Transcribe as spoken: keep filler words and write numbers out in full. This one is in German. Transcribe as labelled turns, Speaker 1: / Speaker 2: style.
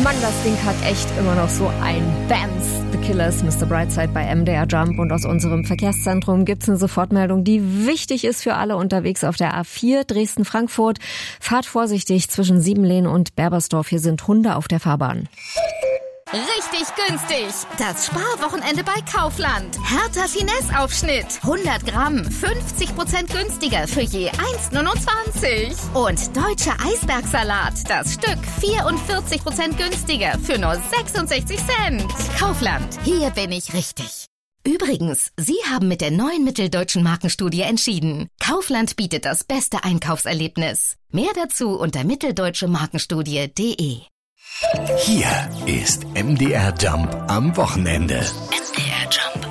Speaker 1: Mann, das Ding hat echt immer noch so ein Bams. The Killers, Mister Brightside bei M D R Jump. Und aus unserem Verkehrszentrum gibt's eine Sofortmeldung, die wichtig ist für alle unterwegs auf der A vier Dresden-Frankfurt. Fahrt vorsichtig zwischen Siebenlehn und Berbersdorf. Hier sind Hunde auf der Fahrbahn.
Speaker 2: Richtig günstig. Das Sparwochenende bei Kaufland. Hertha Finesse-Aufschnitt. hundert Gramm, fünfzig Prozent günstiger für je eins Komma neunundzwanzig. Und deutscher Eisbergsalat. Das Stück vierundvierzig Prozent günstiger für nur sechsundsechzig Cent. Kaufland. Hier bin ich richtig. Übrigens, Sie haben mit der neuen Mitteldeutschen Markenstudie entschieden. Kaufland bietet das beste Einkaufserlebnis. Mehr dazu unter mitteldeutsche markenstudie punkt de.
Speaker 3: Hier ist M D R Jump am Wochenende.
Speaker 2: M D R Jump.